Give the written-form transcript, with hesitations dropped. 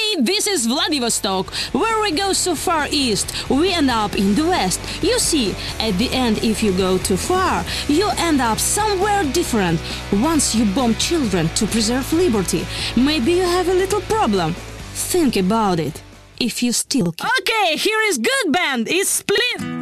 Hey, this is Vladivostok. Where we go so far east, we end up in the west. You see, at the end, if you go too far, you end up somewhere different. Once you bomb children to preserve liberty, maybe you have a little problem. Think about it, if you still can. Okay, here is good band. It's Split.